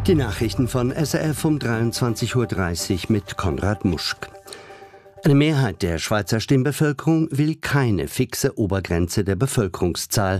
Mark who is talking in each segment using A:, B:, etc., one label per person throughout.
A: Die Nachrichten von SRF um 23:30 Uhr mit Konrad Muschk. Eine Mehrheit der Schweizer Stimmbevölkerung will keine fixe Obergrenze der Bevölkerungszahl.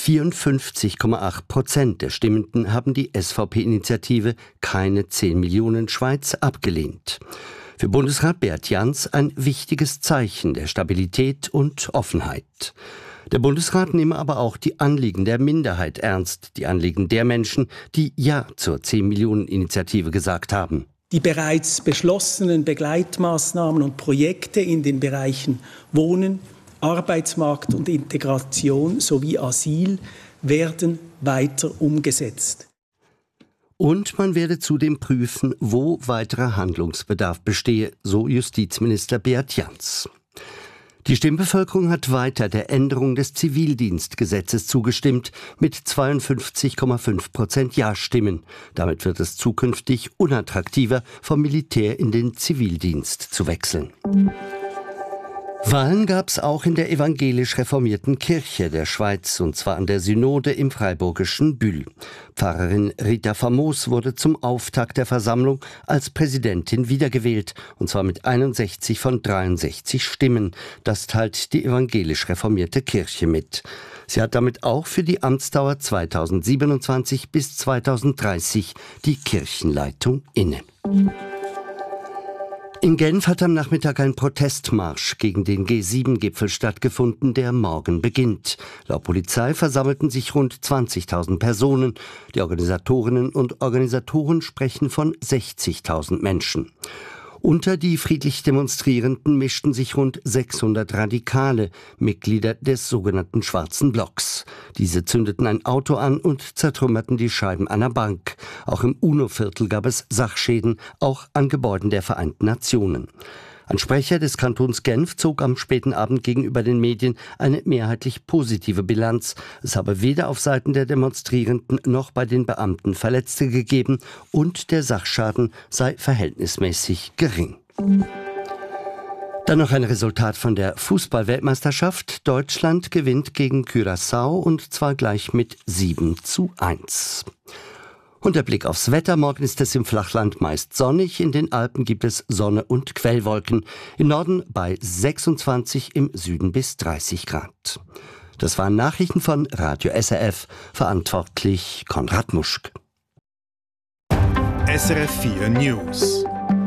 A: 54,8% der Stimmenden haben die SVP-Initiative Keine 10 Millionen Schweiz abgelehnt. Für Bundesrat Beat Jans ein wichtiges Zeichen der Stabilität und Offenheit. Der Bundesrat nehme aber auch die Anliegen der Minderheit ernst, die Anliegen der Menschen, die Ja zur 10-Millionen-Initiative gesagt haben.
B: Die bereits beschlossenen Begleitmaßnahmen und Projekte in den Bereichen Wohnen, Arbeitsmarkt und Integration sowie Asyl werden weiter umgesetzt.
A: Und man werde zudem prüfen, wo weiterer Handlungsbedarf bestehe, so Justizminister Beat Jans. Die Stimmbevölkerung hat weiter der Änderung des Zivildienstgesetzes zugestimmt, mit 52,5% Ja-Stimmen. Damit wird es zukünftig unattraktiver, vom Militär in den Zivildienst zu wechseln. Wahlen gab es auch in der evangelisch reformierten Kirche der Schweiz, und zwar an der Synode im freiburgischen Bühl. Pfarrerin Rita Famos wurde zum Auftakt der Versammlung als Präsidentin wiedergewählt, und zwar mit 61 von 63 Stimmen. Das teilt die evangelisch reformierte Kirche mit. Sie hat damit auch für die Amtsdauer 2027 bis 2030 die Kirchenleitung inne. In Genf hat am Nachmittag ein Protestmarsch gegen den G7-Gipfel stattgefunden, der morgen beginnt. Laut Polizei versammelten sich rund 20.000 Personen. Die Organisatorinnen und Organisatoren sprechen von 60.000 Menschen. Unter die friedlich Demonstrierenden mischten sich rund 600 Radikale, Mitglieder des sogenannten Schwarzen Blocks. Diese zündeten ein Auto an und zertrümmerten die Scheiben einer Bank. Auch im UNO-Viertel gab es Sachschäden, auch an Gebäuden der Vereinten Nationen. Ein Sprecher des Kantons Genf zog am späten Abend gegenüber den Medien eine mehrheitlich positive Bilanz. Es habe weder auf Seiten der Demonstrierenden noch bei den Beamten Verletzte gegeben und der Sachschaden sei verhältnismäßig gering. Dann noch ein Resultat von der Fußball-Weltmeisterschaft. Deutschland gewinnt gegen Curaçao und zwar gleich mit 7:1. Und der Blick aufs Wetter. Morgen ist es im Flachland meist sonnig. In den Alpen gibt es Sonne und Quellwolken. Im Norden bei 26, im Süden bis 30 Grad. Das waren Nachrichten von Radio SRF. Verantwortlich Konrad Muschk.
C: SRF 4 News.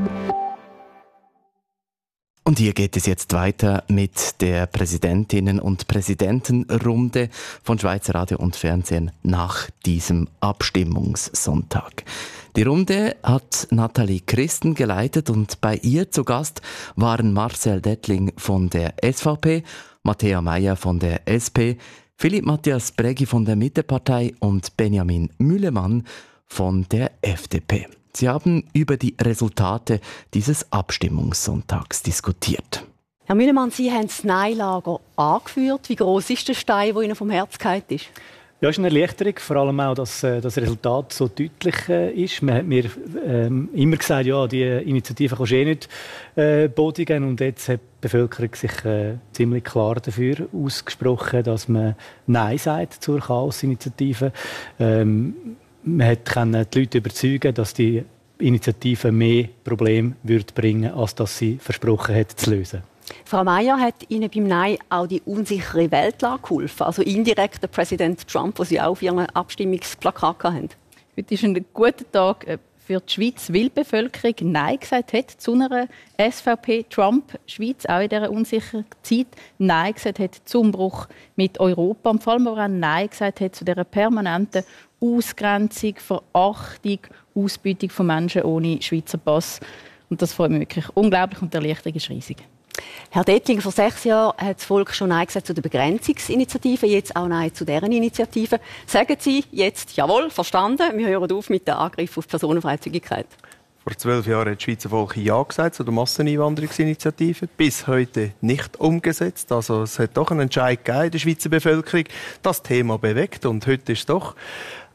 D: Und hier geht es jetzt weiter mit der Präsidentinnen- und Präsidentenrunde von Schweizer Radio und Fernsehen nach diesem Abstimmungssonntag. Die Runde hat Nathalie Christen geleitet und bei ihr zu Gast waren Marcel Dettling von der SVP, Matthäa Meier von der SP, Philipp Matthias Brägi von der Mittepartei und Benjamin Müllemann von der FDP. Sie haben über die Resultate dieses Abstimmungssonntags diskutiert.
E: Herr Müllemann, Sie haben das Nein-Lager angeführt. Wie gross ist der Stein, der Ihnen vom Herz gefallen ist? Ja, es ist eine Erleichterung, vor allem auch, dass das Resultat so deutlich ist. Man hat mir immer gesagt, ja, die Initiative kannst du eh nicht bodigen. Und jetzt hat die Bevölkerung sich ziemlich klar dafür ausgesprochen, dass man Nein sagt zur Chaos-Initiative. Man konnte die Leute überzeugen, dass die Initiative mehr Probleme bringen würde, als dass sie versprochen hat zu lösen. Frau Meier, hat Ihnen beim Nein auch die unsichere Weltlage geholfen? Also indirekt der Präsident Trump, den Sie auch auf Ihren Abstimmungsplakat hatten?
F: Heute ist ein guter Tag für die Schweiz, weil die Bevölkerung Nein gesagt hat zu einer SVP-Trump-Schweiz, auch in dieser unsicheren Zeit Nein gesagt hat zum Bruch mit Europa und vor allem auch Nein gesagt hat zu dieser permanenten Ausgrenzung, Verachtung, Ausbeutung von Menschen ohne Schweizer Pass. Und das freut mich wirklich unglaublich und die Erleichterung ist riesig.
E: Herr Dettling, vor 6 Jahren hat das Volk schon Nein gesagt zu der Begrenzungsinitiative, jetzt auch Nein zu deren Initiative. Sagen Sie jetzt, jawohl, verstanden, wir hören auf mit dem Angriff auf die Personenfreizügigkeit?
G: Vor 12 Jahren hat das Schweizer Volk Ja gesagt zu der Masseneinwanderungsinitiative. Bis heute nicht umgesetzt. Also es hat doch einen Entscheid gegeben in der Schweizer Bevölkerung, das Thema bewegt. Und heute ist es doch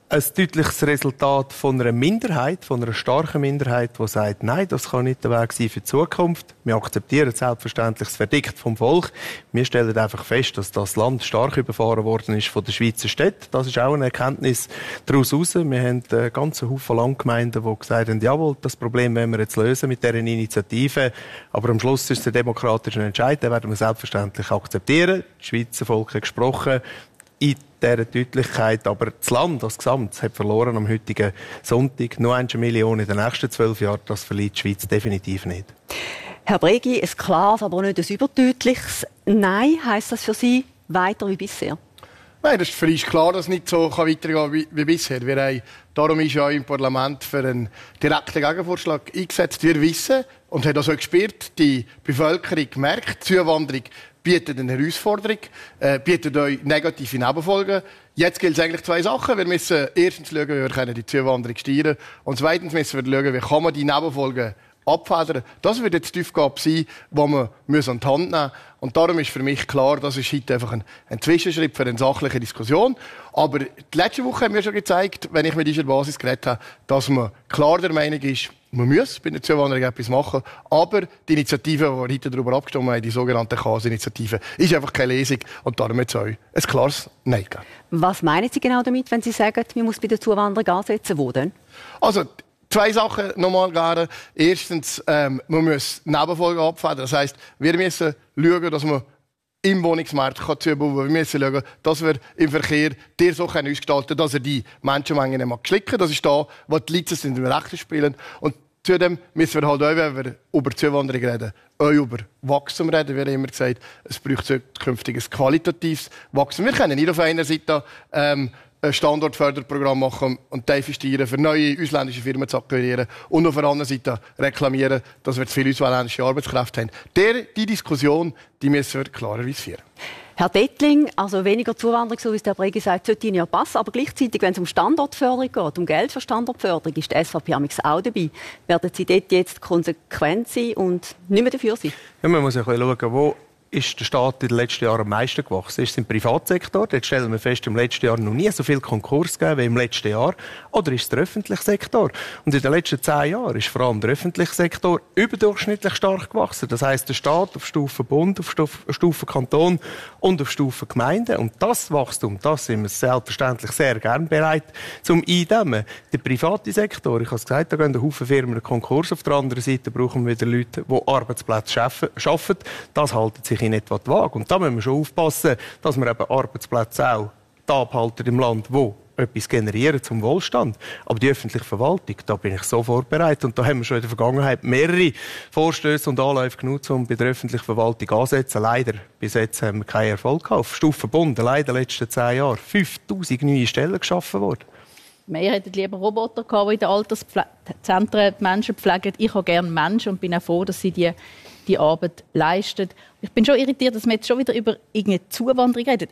G: ein deutliches Resultat von einer Minderheit, von einer starken Minderheit, die sagt, nein, das kann nicht der Weg sein für die Zukunft. Wir akzeptieren selbstverständlich das Verdikt vom Volk. Wir stellen einfach fest, dass das Land stark überfahren worden ist von den Schweizer Städten. Das ist auch eine Erkenntnis daraus heraus. Wir haben einen ganzen Haufen Landgemeinden, die gesagt haben, jawohl, das Problem wollen wir jetzt lösen mit dieser Initiative. Aber am Schluss ist es ein demokratischer Entscheid, den werden wir selbstverständlich akzeptieren. Das Schweizer Volk hat gesprochen. In dieser Deutlichkeit, aber das Land als Gesamt hat verloren am heutigen Sonntag. Nur 1 Million in den nächsten 12 Jahren, das verliert die Schweiz definitiv nicht.
H: Herr Bregi, ein klares, aber nicht ein überdeutliches Nein. Heisst das für Sie weiter wie bisher?
I: Nein, das ist für uns klar, dass es nicht so weitergehen kann wie bisher. Darum ist ja im Parlament für einen direkten Gegenvorschlag eingesetzt. Wir wissen und haben das auch gespürt, die Bevölkerung merkt, die Zuwanderung bietet eine Herausforderung, bietet euch negative Nebenfolgen. Jetzt gilt es eigentlich 2 Sachen. Wir müssen erstens schauen, wie wir die Zuwanderung steuern können. Und zweitens müssen wir schauen, wie kann man die Nebenfolgen abfedern. Das wird jetzt die Aufgabe sein, die wir an die Hand nehmen müssen. Und darum ist für mich klar, das ist heute einfach ein Zwischenschritt für eine sachliche Diskussion. Aber die letzte Woche haben wir schon gezeigt, wenn ich mit dieser Basis geredet habe, dass man klar der Meinung ist, man muss bei der Zuwanderung etwas machen. Aber die Initiative, die wir heute darüber abgestimmt haben, die sogenannte KAS-Initiative, ist einfach keine Lesung. Und darum wird es euch ein klares Nein geben.
H: Was meinen Sie genau damit, wenn Sie sagen, man muss bei der Zuwanderung ansetzen? Wo denn?
I: Also, 2 Sachen nochmal gerne. Erstens, man muss Nebenfolgen abfedern. Das heisst, wir müssen schauen, dass man im Wohnungsmarkt zubauen kann. Wir müssen schauen, dass wir im Verkehr dir so ausgestalten können, dass er die Menschenmengen nicht schlicken mag. Das ist da, wo die Leute sind, im Rechten spielen. Und zudem müssen wir halt auch, wenn wir über Zuwanderung reden, auch über Wachstum reden. Wir haben immer gesagt, es braucht zukünftig ein qualitatives Wachstum. Wir können nicht auf einer Seite ein Standortförderprogramm machen und investieren, für neue ausländische Firmen zu akquirieren und auf der anderen Seite reklamieren, dass wir zu viele ausländische Arbeitskräfte haben. Die Diskussion, die müssen wir klarerweise führen.
H: Herr Dettling, also weniger Zuwanderung, so wie es der Bregi sagt, sollte Ihnen ja passen. Aber gleichzeitig, wenn es um Standortförderung geht, um Geld für Standortförderung, ist die SVP auch dabei. Werden Sie dort jetzt konsequent sein und nicht mehr dafür sein?
G: Ja, man muss ja schauen, wo ist der Staat in den letzten Jahren am meisten gewachsen? Ist es im Privatsektor? Dort stellen wir fest, im letzten Jahr noch nie so viel Konkurs gegeben wie im letzten Jahr. Oder ist es der öffentliche Sektor? Und in den letzten 10 Jahren ist vor allem der öffentliche Sektor überdurchschnittlich stark gewachsen. Das heisst, der Staat auf Stufe Bund, auf Stufe Kanton und auf Stufe Gemeinde. Und das Wachstum, das sind wir selbstverständlich sehr gern bereit zum Eindämmen. Der private Sektor, ich habe es gesagt, da gehen ein Haufen Firmen in Konkurs. Auf der anderen Seite brauchen wir wieder Leute, die Arbeitsplätze schaffen. Das halten sich in etwa die Waage. Und da müssen wir schon aufpassen, dass wir eben Arbeitsplätze auch da abhalten im Land, wo etwas generieren zum Wohlstand. Aber die öffentliche Verwaltung, da bin ich sofort bereit. Und da haben wir schon in der Vergangenheit mehrere Vorstöße und Anläufe genutzt, um bei der öffentlichen Verwaltung anzusetzen. Leider, bis jetzt haben wir keinen Erfolg gehabt. Auf Stufe Bund, leider in den letzten 10 Jahren 5000 neue Stellen geschaffen worden.
F: Wir hätten lieber Roboter gehabt, die in den Alterszentren die Menschen pflegen. Ich habe gerne Menschen und bin auch froh, dass sie die Arbeit leisten. Ich bin schon irritiert, dass wir jetzt schon wieder über irgendeine Zuwanderung reden.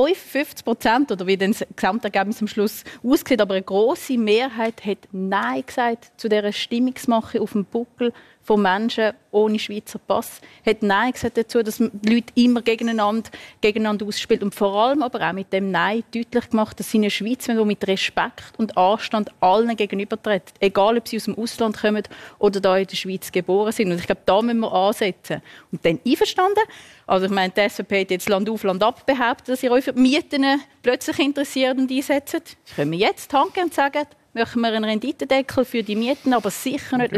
F: 55%, oder wie das Gesamtergebnis am Schluss aussieht, aber eine grosse Mehrheit hat Nein gesagt zu dieser Stimmungsmache auf dem Buckel von Menschen ohne Schweizer Pass. Hat Nein gesagt dazu, dass die Leute immer gegeneinander ausspielen. Und vor allem aber auch mit dem Nein deutlich gemacht, dass sie eine Schweiz wollen, die mit Respekt und Anstand allen gegenübertritt. Egal, ob sie aus dem Ausland kommen oder da in der Schweiz geboren sind. Und ich glaube, da müssen wir ansetzen. Und dann einverstanden. Also ich meine, die SVP hat jetzt Land auf, Land ab behauptet, dass ihr euch für die Mieten plötzlich interessiert und einsetzt. Können wir jetzt die Hand geben und sagen, möchten wir einen Renditendeckel für die Mieten, aber sicher nicht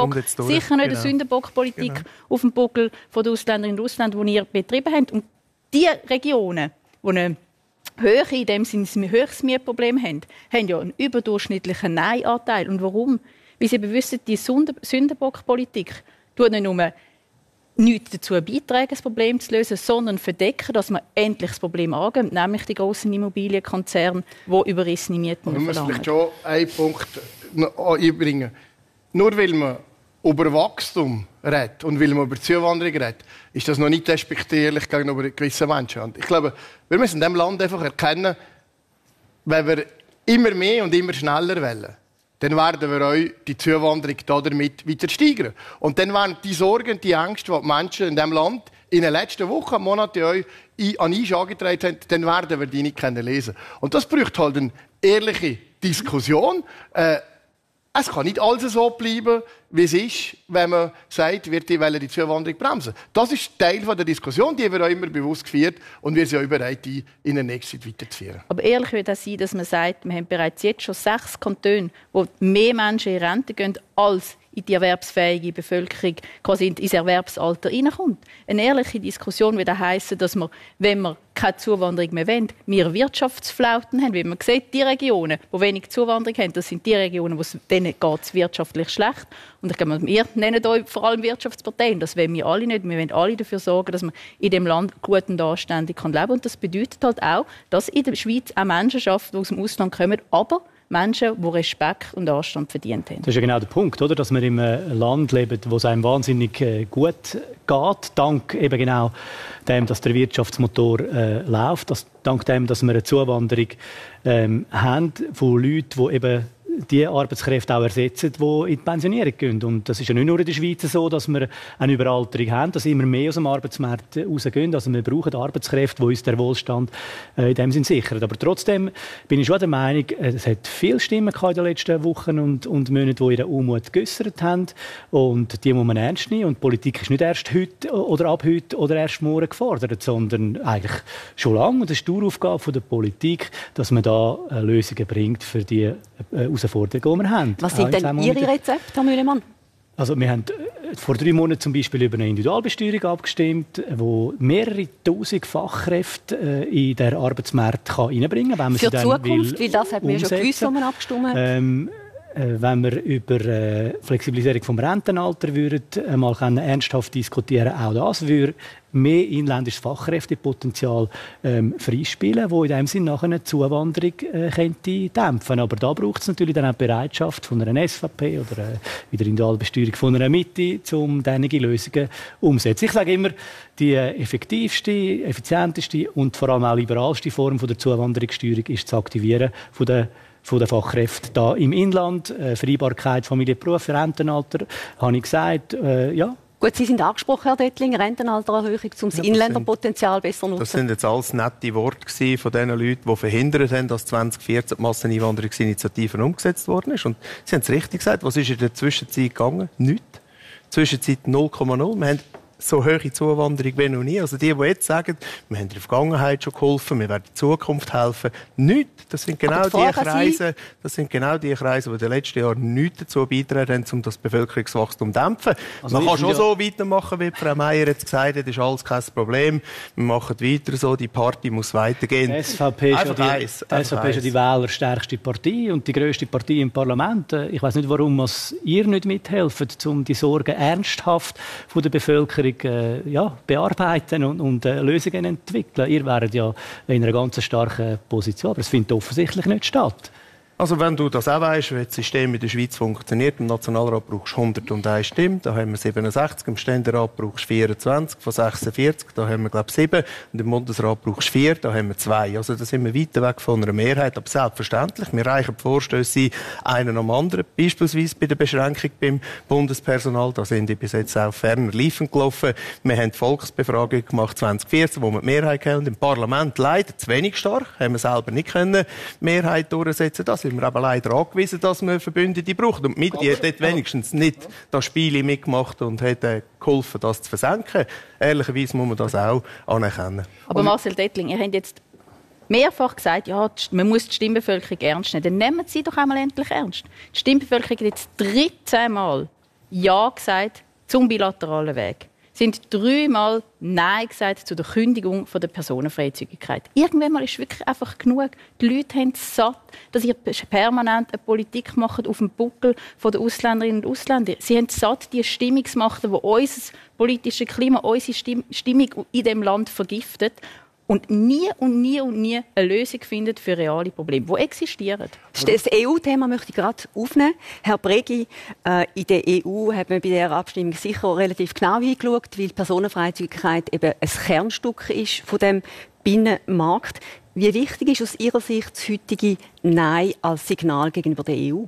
F: eine Sündenbockpolitik auf dem Buckel der Ausländerinnen und Ausländer, die ihr betrieben habt. Und die Regionen, die eine Höhe, in dem Sinne ein höheres Mietproblem haben ja einen überdurchschnittlichen Nein-Anteil. Und warum? Weil sie wissen, die Sündenbockpolitik tut nicht nur nichts dazu beitragen, das Problem zu lösen, sondern verdecken, dass man endlich das Problem angeht, nämlich die grossen Immobilienkonzerne, die überrissene Mieten verlangen.
I: Man muss vielleicht schon einen Punkt einbringen. Nur weil man über Wachstum redet und weil man über Zuwanderung redet, ist das noch nicht respektierlich gegenüber gewissen Menschen. Und ich glaube, wir müssen in diesem Land einfach erkennen, wenn wir immer mehr und immer schneller wollen, dann werden wir euch die Zuwanderung damit weiter steigern. Und dann werden die Sorgen, die Ängste, die die Menschen in diesem Land in den letzten Wochen, Monaten euch an uns angetragen haben, dann werden wir die nicht lesen können. Und das braucht halt einen ehrliche Diskussion. Es kann nicht alles so bleiben, wie es ist, wenn man sagt, wir wollen die Zuwanderung bremsen. Das ist Teil der Diskussion, die wir auch immer bewusst geführt und wir sind auch bereit, die in der nächsten Zeit weiterzuführen.
F: Aber ehrlich würde es sein, dass man sagt, wir haben bereits jetzt schon 6 Kantone, wo mehr Menschen in Rente gehen, als in die erwerbsfähige Bevölkerung quasi ins Erwerbsalter hineinkommt. Eine ehrliche Diskussion würde heissen, dass wir, wenn wir keine Zuwanderung mehr wollen, wir Wirtschaftsflauten haben. Wie man sieht, die Regionen, die wenig Zuwanderung haben, das sind die Regionen, wo denen geht es wirtschaftlich schlecht. Und ich glaube, wir nennen euch vor allem Wirtschaftsparteien. Das wollen wir alle nicht. Wir wollen alle dafür sorgen, dass man in dem Land gut und anständig leben kann. Und das bedeutet halt auch, dass in der Schweiz auch Menschen arbeiten, die aus dem Ausland kommen, aber Menschen, die Respekt und Anstand verdient haben. Das ist ja genau der Punkt, oder? Dass wir in einem Land leben, wo es einem wahnsinnig gut geht, dank eben genau dem, dass der Wirtschaftsmotor läuft, dank dem, dass wir eine Zuwanderung haben von Leuten, die eben die Arbeitskräfte auch ersetzen, die in die Pensionierung gehen. Und das ist ja nicht nur in der Schweiz so, dass wir eine Überalterung haben, dass immer mehr aus dem Arbeitsmarkt rausgehen. Also wir brauchen Arbeitskräfte, die uns den Wohlstand in dem Sinn sichern. Aber trotzdem bin ich schon der Meinung, es hat viele Stimmen in den letzten Wochen und Monaten, die ihren Unmut geäussert haben. Und die muss man ernst nehmen. Und die Politik ist nicht erst heute oder ab heute oder erst morgen gefordert, sondern eigentlich schon lange. Und das ist die Aufgabe der Politik, dass man da Lösungen bringt für die Herausforderungen, die wir haben.
H: Was sind denn Ihre Rezepte, Herr Mühlemann?
D: Also wir haben vor 3 Monaten zum Beispiel über eine Individualbesteuerung abgestimmt, die mehrere tausend Fachkräfte in den Arbeitsmarkt reinbringen kann.
H: Für die Zukunft, weil das hat mir schon gewusst, wo man abgestimmt hat.
D: Wenn wir über Flexibilisierung vom Rentenalter würden, mal ernsthaft diskutieren, auch das würde mehr inländisches Fachkräftepotenzial freispielen, das in dem Sinn nachher eine Zuwanderung könnte dämpfen. Aber da braucht es natürlich dann auch die Bereitschaft von einer SVP oder wieder Individualbesteuerung von einer Mitte, um diese Lösungen umzusetzen. Ich sage immer, die effektivste, effizienteste und vor allem auch liberalste Form der Zuwanderungssteuerung ist das Aktivieren von den Fachkräften da im Inland. Vereinbarkeit Familie, Beruf, Rentenalter, habe ich gesagt, ja.
H: Gut, Sie sind angesprochen, Herr Dettling, Rentenaltererhöhung, um das Inländerpotenzial besser zu nutzen.
G: Das sind jetzt alles nette Worte von den Leuten, die verhindert haben, dass 2014 die Masseneinwanderungsinitiative umgesetzt worden ist. Und Sie haben es richtig gesagt, was ist in der Zwischenzeit gegangen? Nichts. Zwischenzeit 0,0. Wir haben so hohe Zuwanderung wie noch nie. Also die jetzt sagen, wir haben in der Vergangenheit schon geholfen, wir werden in Zukunft helfen. Nichts. Das sind genau die Kreise, die in den letzten Jahren nichts dazu beitragen haben, um das Bevölkerungswachstum zu dämpfen. Also man kann schon so weitermachen, wie Frau Meier jetzt gesagt hat, das ist alles kein Problem. Wir machen weiter so, die Party muss weitergehen.
D: Die SVP ist ja die wählerstärkste Partei und die grösste Partei im Parlament. Ich weiss nicht, warum ihr nicht mithelft, um die Sorgen ernsthaft von der Bevölkerung bearbeiten und Lösungen entwickeln. Ihr wäret ja in einer ganz starken Position, aber es findet offensichtlich nicht statt.
G: Also wenn du das auch weißt, wie das System in der Schweiz funktioniert, im Nationalrat brauchst du 101 Stimmen, da haben wir 67, im Ständerat brauchst du 24 von 46, da haben wir glaube ich 7 und im Bundesrat brauchst du 4, da haben wir 2. Also da sind wir weit weg von einer Mehrheit, aber selbstverständlich, wir reichen die Vorstöße einen am anderen, beispielsweise bei der Beschränkung beim Bundespersonal, da sind die bis jetzt auch ferner Liefen gelaufen. Wir haben die Volksbefragung gemacht 2014, wo wir die Mehrheit haben, im Parlament leider zu wenig stark, haben wir selber nicht können Mehrheit durchsetzen. Das sind wir aber leider angewiesen, dass wir Verbündete brauchen. Und die hat dort wenigstens nicht das Spiel mitgemacht und hat geholfen, das zu versenken. Ehrlicherweise muss man das auch anerkennen.
F: Aber Marcel Dettling, ihr habt jetzt mehrfach gesagt, ja, man muss die Stimmbevölkerung ernst nehmen. Dann nehmen Sie doch einmal endlich ernst. Die Stimmbevölkerung hat jetzt 13 Mal Ja gesagt zum bilateralen Weg. Sind 3 Mal Nein gesagt zu der Kündigung von der Personenfreizügigkeit. Irgendwann mal ist wirklich einfach genug. Die Leute haben es satt, dass ihr permanent eine Politik macht auf dem Buckel der Ausländerinnen und Ausländer. Sie haben es satt, die Stimmungsmacht, die unser politisches Klima, unsere Stimmung in diesem Land vergiftet. Und nie eine Lösung findet für reale Probleme, die existieren.
H: Das EU-Thema möchte ich gerade aufnehmen. Herr Bregi, in der EU hat man bei dieser Abstimmung sicher relativ genau hingeschaut, weil die Personenfreizügigkeit eben ein Kernstück ist von dem Binnenmarkt. Wie wichtig ist aus Ihrer Sicht das heutige Nein als Signal gegenüber der EU?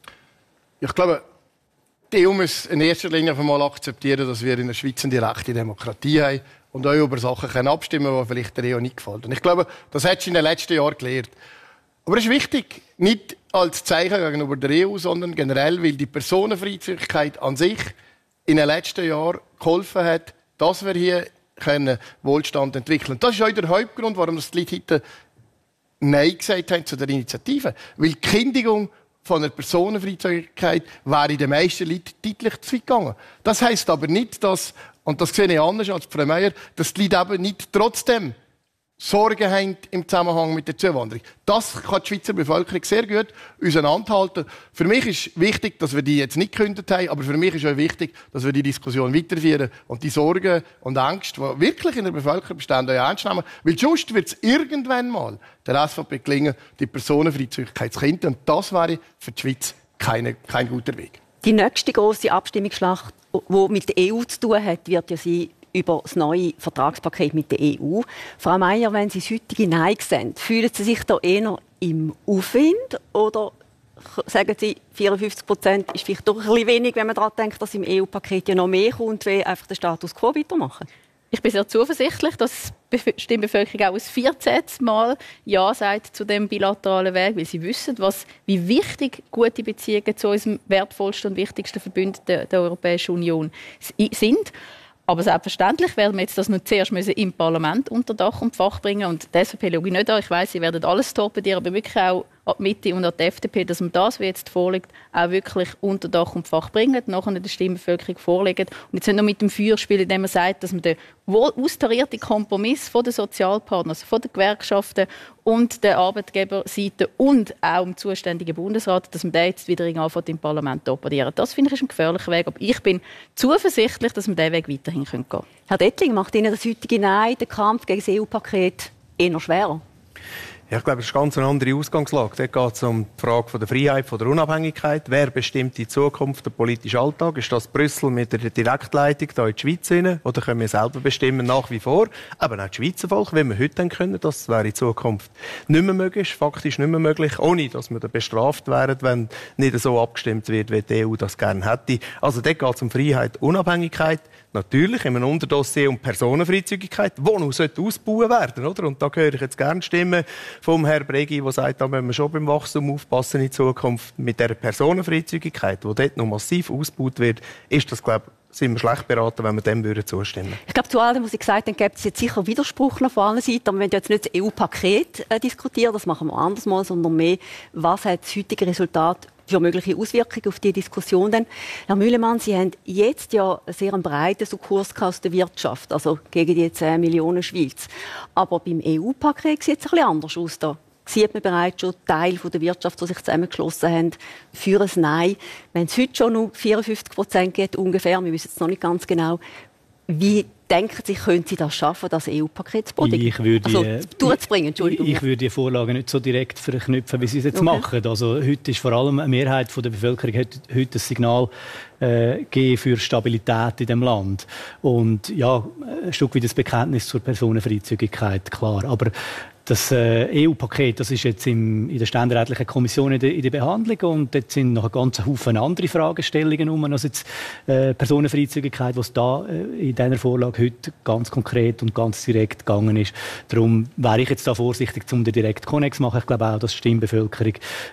I: Ich glaube, die EU muss in erster Linie einmal akzeptieren, dass wir in der Schweiz eine direkte Demokratie haben und auch über Sachen abstimmen können, die vielleicht der EU nicht gefallen. Und ich glaube, das hat sie in den letzten Jahren gelernt. Aber es ist wichtig, nicht als Zeichen gegenüber der EU, sondern generell, weil die Personenfreizügigkeit an sich in den letzten Jahren geholfen hat, dass wir hier Wohlstand entwickeln können. Das ist auch der Hauptgrund, warum die Leute heute Nein gesagt haben zu der Initiative. Weil die Kündigung von einer Personenfreizügigkeit wäre in den meisten Leuten deutlich zu weit gegangen. Das heisst aber nicht, dass, und das sehe ich anders als Frau Meier, dass die Leute eben nicht trotzdem Sorgen haben im Zusammenhang mit der Zuwanderung. Das kann die Schweizer Bevölkerung sehr gut auseinanderhalten. Für mich ist wichtig, dass wir die jetzt nicht gekündigt haben, aber für mich ist auch wichtig, dass wir die Diskussion weiterführen und die Sorgen und Ängste, die wirklich in der Bevölkerung bestehen, auch ernst nehmen. Weil sonst wird es irgendwann mal der SVP gelingen, die Personenfreizügigkeit zu hindern. Und das wäre für die Schweiz kein guter Weg.
H: Die nächste grosse Abstimmungsschlacht, die mit der EU zu tun hat, wird ja sein über das neue Vertragspaket mit der EU. Frau Meier, wenn Sie das heutige Nein sehen, fühlen Sie sich da eher im Aufwind oder sagen Sie, 54% ist vielleicht doch ein bisschen wenig, wenn man daran denkt, dass im EU-Paket ja noch mehr kommt, wie einfach den Status quo weitermachen?
F: Ich bin sehr zuversichtlich, dass die Stimmbevölkerung auch ein 14. Mal Ja sagt zu dem bilateralen Weg, weil sie wissen, wie wichtig gute Beziehungen zu unserem wertvollsten und wichtigsten Verbündeten der Europäischen Union sind. Aber selbstverständlich werden wir jetzt das noch zuerst im Parlament unter Dach und Fach bringen. Und die SVP schaue ich nicht an. Ich weiss, sie werden alles torpedieren, aber wirklich auch an die Mitte und an die FDP, dass man das, was jetzt vorliegt, auch wirklich unter Dach und Fach bringen, nachher der Stimmbevölkerung vorlegen. Und jetzt nicht nur mit dem Feuer spielen, indem man sagt, dass man den wohl austarierten Kompromiss von den Sozialpartnern, also von den Gewerkschaften und der Arbeitgeberseite und auch im zuständigen Bundesrat, dass man den jetzt wieder anfängt im Parlament zu torpedieren. Das finde ich ist ein gefährlicher Weg. Aber ich bin zuversichtlich, dass wir diesen Weg weiterhin gehen können.
H: Herr Dettling, macht Ihnen das heutige Nein, der Kampf gegen das EU-Paket, eher schwerer?
G: Ja, ich glaube, es ist ganz eine andere Ausgangslage. Dort geht es um die Frage von der Freiheit, von der Unabhängigkeit. Wer bestimmt die Zukunft, der politische Alltag? Ist das Brüssel mit der Direktleitung hier in die Schweiz rein? Oder können wir selber bestimmen, nach wie vor? Aber auch das Schweizer Volk, wenn wir heute können, das wäre in Zukunft nicht mehr möglich, faktisch nicht mehr möglich, ohne dass wir dann bestraft wären, wenn nicht so abgestimmt wird, wie die EU das gerne hätte. Also dort geht es um Freiheit, Unabhängigkeit. Natürlich in einem Unterdossier um Personenfreizügigkeit, die noch ausgebaut werden sollte. Und da höre ich jetzt gerne Stimmen vom Herrn Bregi, der sagt, da müssen wir schon beim Wachstum aufpassen in Zukunft. Mit der Personenfreizügigkeit, die dort noch massiv ausgebaut wird, ist das, glaube ich, sind wir schlecht beraten, wenn wir dem zustimmen würden.
H: Ich glaube, zu allem, was Sie gesagt haben, gibt es jetzt sicher Widerspruch von allen Seiten. Aber wir wollen jetzt nicht das EU-Paket diskutieren, das machen wir anders mal, sondern mehr, was hat das heutige Resultat für mögliche Auswirkungen auf die Diskussion. Denn, Herr Mühlemann, Sie haben jetzt ja einen sehr breiten Kurs aus der Wirtschaft, also gegen die 10 Millionen Schweiz. Aber beim EU-Paket sieht es ein bisschen anders aus. Da sieht man bereits schon Teile der Wirtschaft, die sich zusammengeschlossen haben, für ein Nein. Wenn es heute schon nur 54% geht, ungefähr, wir wissen es noch nicht ganz genau, wie denken Sie, können Sie das schaffen, das EU-Paket durchzubringen?
E: Ich würde die Vorlage nicht so direkt verknüpfen, wie Sie es jetzt machen. Also heute ist vor allem eine Mehrheit der Bevölkerung heute das Signal geben für Stabilität in dem Land. Und ja, ein Stück weit das Bekenntnis zur Personenfreizügigkeit, klar. Aber das EU-Paket, das ist jetzt in der ständerätlichen Kommission in der Behandlung und dort sind noch ein ganzer Haufen andere Fragestellungen um, als jetzt Personenfreizügigkeit, was da in dieser Vorlage heute ganz konkret und ganz direkt gegangen ist. Darum wäre ich jetzt da vorsichtig, um den direkt Konnex zu machen. Ich glaube auch, dass die Stimmbevölkerung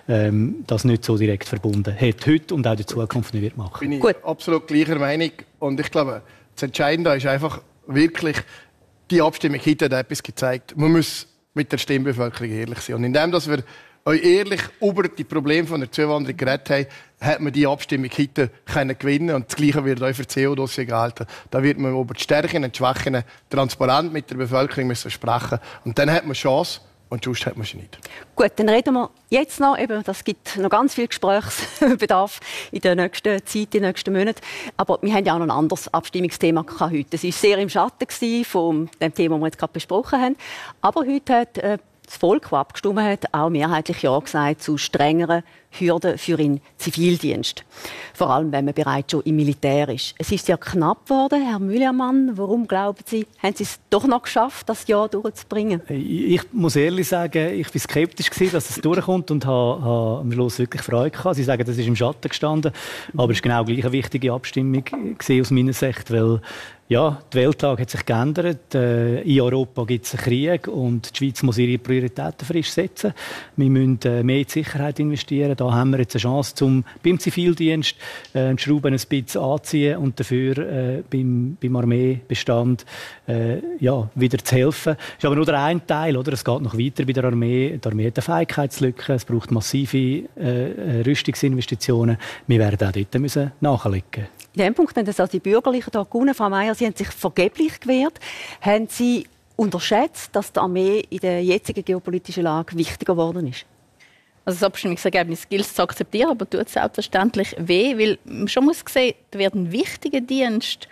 E: das nicht so direkt verbunden hat, heute und auch in der Zukunft nicht wird machen.
I: Bin ich absolut gleicher Meinung und ich glaube, das Entscheidende ist einfach wirklich, die Abstimmung heute hat etwas gezeigt. Man muss mit der Stimmbevölkerung ehrlich sein. Und indem dass wir euch ehrlich über die Probleme von der Zuwanderung geredet haben, hat man die Abstimmung heute gewinnen. Und das Gleiche wird auch für das CO-Dossier gelten. Da wird man über die Stärken und die Schwächen transparent mit der Bevölkerung müssen sprechen. Und dann hat man Chance. Und sonst hat man sie nicht.
H: Gut, dann reden wir jetzt noch. Das gibt noch ganz viel Gesprächsbedarf in der nächsten Zeit, in den nächsten Monaten. Aber wir haben ja auch noch ein anderes Abstimmungsthema heute. Es war sehr im Schatten von dem Thema, das wir jetzt gerade besprochen haben. Aber heute hat das Volk, das abgestimmt hat, auch mehrheitlich Ja gesagt zu strengeren Hürde für den Zivildienst. Vor allem, wenn man bereits schon im Militär ist. Es ist ja knapp geworden, Herr Müllermann. Warum glauben Sie, haben Sie es doch noch geschafft, das Jahr durchzubringen?
E: Ich muss ehrlich sagen, ich war skeptisch, dass es durchkommt und habe am Schluss wirklich Freude gehabt. Sie sagen, das ist im Schatten gestanden, aber es war genau gleich eine wichtige Abstimmung aus meiner Sicht, weil ja, die Weltlage hat sich geändert. In Europa gibt es einen Krieg und die Schweiz muss ihre Prioritäten frisch setzen. Wir müssen mehr in die Sicherheit investieren. Da haben wir jetzt eine Chance, beim Zivildienst die Schrauben ein bisschen anzuziehen und dafür beim Armeebestand wieder zu helfen. Das ist aber nur der eine Teil. Oder? Es geht noch weiter bei der Armee. Die Armee hat eine Fähigkeitslücke. Es braucht massive Rüstungsinvestitionen. Wir werden auch dort nachlegen müssen.
H: In diesem Punkt haben das also die Bürgerlichen hier gewonnen. Frau Meier, Sie haben sich vergeblich gewehrt. Haben Sie unterschätzt, dass die Armee in der jetzigen geopolitischen Lage wichtiger geworden ist?
F: Also das Abstimmungsergebnis gilt es zu akzeptieren, aber tut es selbstverständlich weh, weil man schon muss sehen, da wird ein wichtiger Dienst